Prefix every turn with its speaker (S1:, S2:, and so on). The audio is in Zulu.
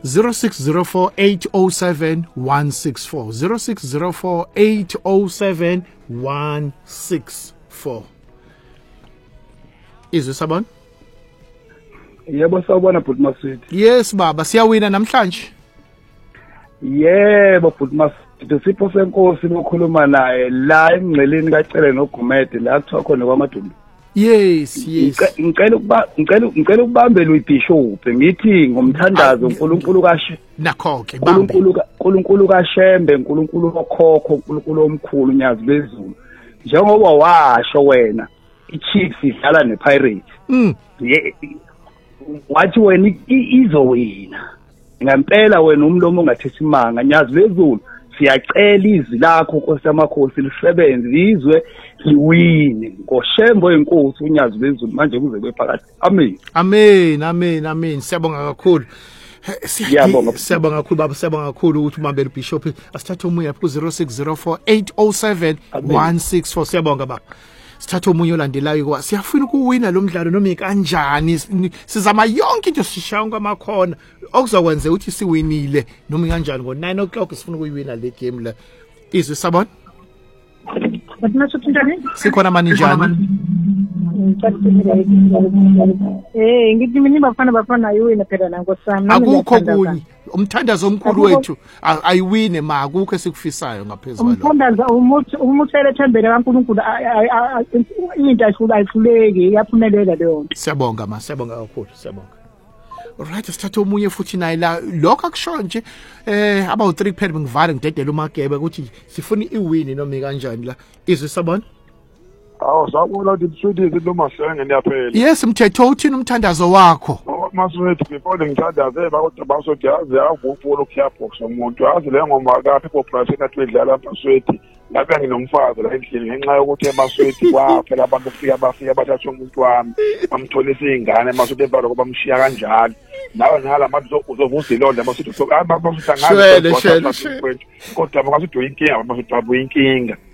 S1: 0604 807 164 0604 807 164. Izwe Sabona?
S2: Yebo sawubona bhuti Masithi.
S1: Yes baba, siyawina namhlanje.
S2: Yebo bhuti Masithi, Sipho Senkosi lokhuluma naye la emngceleni kaCele noGumede la kuthiwa khona kwaMadumbe.
S1: Yes.
S2: Ngicela ukubambela uBishop ngithi ngomthandazo uNkulunkulu kaShe.
S1: Nakho ke bambe.
S2: uNkulunkulu kaShembe, uNkulunkulu okhokho, uNkulunkulu omkhulu unyazi bezulu. Njengoba washo wena iChiefs idlala nePirates. Wathi wena izowina. Ngempela wena umlomo ongathethi imanga, nyazi bezulu. Siyacela izwi lakho Nkosi yamakhosi lisebenze izwe liwine ngoShembe enkosi unyazi bezulu manje kuze kwephakathi. Amen.
S1: Siyabonga kakhulu. Siyabonga kakhulu baba, siyabonga kakhulu ukuthi umambele uBishop. Asithathe umoya ku 0604 807 164. Siyabonga baba. Sithatha umunye olandelayo kwa siyafuna ukuwina lo mdlalo noma ikanjani, sizama yonke into sishaya ngamakhona okuzokwenza ukuthi siwinile noma kanjani ngo9 o'clock sifuna ukuyiwina le game la. Izwe Sabona? Sikhona mani njani?
S3: Ngithi mina bafana ayiwina phela la Nkosami.
S1: Akukho kunye umthandazo omkhulu wethu ayiwine ma akukho esikufisayo ngaphezulu.
S3: Umthandazo umuthele thembele kaNkulunkulu into ayihluleki iyaphumelela leyo nto.
S1: Siyabonga ma, siyabonga kakhulu, siyabonga. Alright, sithatha omunye futhi naye la lokho akusho nje about 3 kuphela ngivale ngidedela uMagebe ukuthi sifuna iwini noma kanjani la. Izwe Sabona?
S4: Sawubona ukuthi noma senge niyaphela.
S1: Yes, Mthetho uthini umthandazo wakho?
S4: Masithi before ngithandaze bakodwa basothi yazi avupho lokuyabox umuntu yazi le ngoma kaphi corporation athi wedlala Masweti lapha nginomfazi la endlini ngenxa yokuthi eMasweti kwaphela abantu bafika bathatha umuntu wami bamtholisa izingane Masweti ebalo bamshiya kanjalo nawe ngala manje uzovuza ilonda Masweti so abasuthi ngalo kodwa makathi uyinkinga Masweti abuye inkinga